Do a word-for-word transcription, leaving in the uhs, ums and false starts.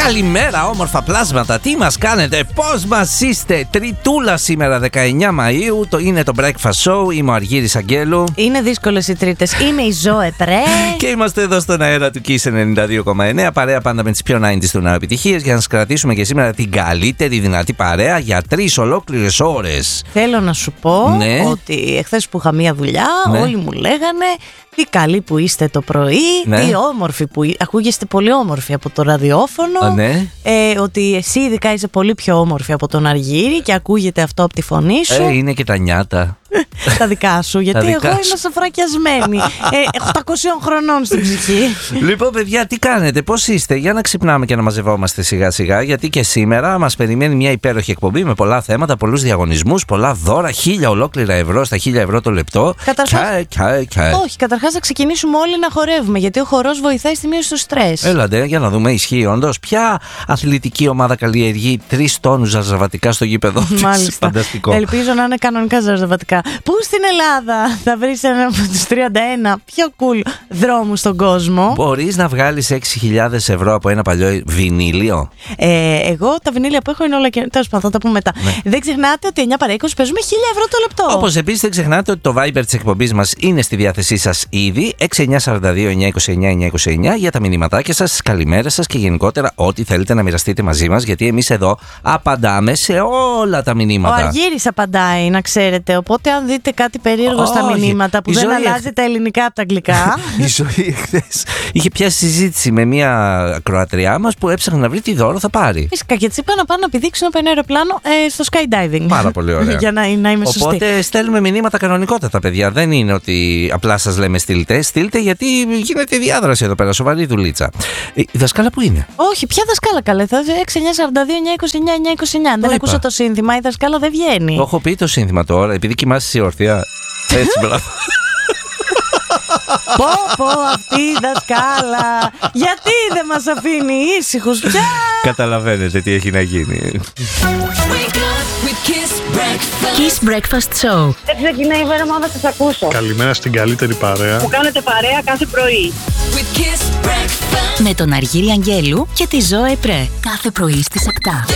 Καλημέρα, όμορφα πλάσματα. Τι μας κάνετε, πώς μας είστε? Τριτούλα σήμερα, δεκαεννιά Μαΐου. Το είναι το Breakfast Show. Είμαι ο Αργύρης Αγγέλου. Είναι δύσκολες οι τρίτες. Είμαι η Ζωέ Πρέ. Και είμαστε εδώ στον αέρα του Kiss ενενήντα δύο κόμμα εννέα. Παρέα πάντα με τις πιο ενενήντα του νέου επιτυχίες για να σας κρατήσουμε και σήμερα την καλύτερη δυνατή παρέα για τρεις ολόκληρες ώρες. Θέλω να σου πω ναι. ότι εχθές που είχα μία δουλειά, ναι. όλοι μου λέγανε τι καλή που είστε το πρωί, ναι. τι όμορφοι που είστε. Ακούγεστε πολύ όμορφοι από το ραδιόφωνο. Α, ναι. ε, ότι εσύ ειδικά είσαι πολύ πιο όμορφη από τον Αργύρη και ακούγεται αυτό από τη φωνή σου. Ε, είναι και τα νιάτα. Τα δικά σου, γιατί δικά εγώ σου. είμαι σοφρακιασμένη. ε, οκτακόσια χρονών στην ψυχή. Λοιπόν, παιδιά, τι κάνετε, πώς είστε? Για να ξυπνάμε και να μαζευόμαστε σιγά σιγά, γιατί και σήμερα μας περιμένει μια υπέροχη εκπομπή με πολλά θέματα, πολλούς διαγωνισμούς, πολλά δώρα, χίλια ολόκληρα ευρώ στα χίλια ευρώ το λεπτό. Καταρχάς, και, και, και. Όχι, καταρχάς θα ξεκινήσουμε όλοι να χορεύουμε, γιατί ο χορός βοηθάει στη μείωση του στρες. Έλατε, για να δούμε, ισχύει όντως. Ποια αθλητική ομάδα καλλιεργεί τρεις τόνους ζαρζαβατικά στο γήπεδο της? Μάλιστα. Φανταστικό. Ελπίζω να είναι κανονικά ζαρζαβατικά. Πού στην Ελλάδα θα βρεις ένα από τους τριάντα ένα πιο cool δρόμους στον κόσμο? Μπορείς να βγάλεις έξι χιλιάδες ευρώ από ένα παλιό βινίλιο? Ε, εγώ τα βινίλια που έχω είναι όλα και. Τέλος πάντων, θα τα πούμε μετά. Ναι. Δεν ξεχνάτε ότι εννιά παρά είκοσι παίζουμε χίλια ευρώ το λεπτό. Όπως επίσης δεν ξεχνάτε ότι το Viber της εκπομπής μας είναι στη διάθεσή σας ήδη. έξι εννιά τέσσερα δύο εννιά δύο εννιά εννιά δύο εννιά για τα μηνύματάκια σας, τις καλημέρες σας και γενικότερα ό,τι θέλετε να μοιραστείτε μαζί μας, γιατί εμείς εδώ απαντάμε σε όλα τα μηνύματα. Ο Αργύρης απαντάει, να ξέρετε. Οπότε, αν δείτε κάτι περίεργο στα Όχι. μηνύματα που Η δεν ζωή αλλάζει εχ... τα ελληνικά από τα αγγλικά. Η Ζωή χθες είχε πιάσει συζήτηση με μια ακροατριά μας που έψαχνε να βρει τι δώρο θα πάρει. Φυσικά, και της είπα να πάνε να πηδήξουν από ένα αεροπλάνο ε, στο skydiving. Πάρα πολύ ωραία. Για να, να είμαι σωστή. Οπότε στέλνουμε μηνύματα κανονικότατα, παιδιά. Δεν είναι ότι απλά σας λέμε στείλτε. Στείλτε, γιατί γίνεται διάδραση εδώ πέρα. Σοβαρή δουλίτσα. Η δασκάλα που είναι? Όχι, ποια δασκάλα καλέ? Θα έξι εννιά τέσσερα δύο εννιά δύο εννιά εννιά δύο εννιά. Αν δεν ακούσα το σύνθημα, η δασκάλα δεν βγαίνει. Το έχω πει το σύνθημα τώρα, επειδή κοιμάσαι ορθιά. Έτσι, μπράβο. Πω πω αυτή η δασκάλα, γιατί δεν μας αφήνει ήσυχους πια? Καταλαβαίνετε τι έχει να γίνει. Kiss Breakfast Show. Έτσι ξεκινάει η μέρα μου, θα σας ακούσω. Καλημέρα στην καλύτερη παρέα. Που κάνετε παρέα κάθε πρωί. Με τον Αργύρη Αγγέλου και τη Ζωέ Πρέ. Κάθε πρωί στις επτά.